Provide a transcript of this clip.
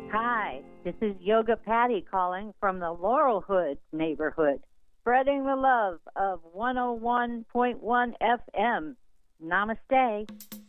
Hi, this is Yoga Patty calling from the Laurelhood neighborhood, spreading the love of 101.1 FM. Namaste.